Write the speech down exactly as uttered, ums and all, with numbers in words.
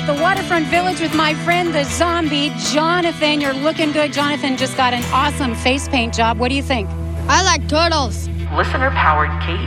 at the Waterfront Village with my friend, the zombie, Jonathan. You're looking good. Jonathan just got an awesome face paint job. What do you think? I like turtles. Listener-powered K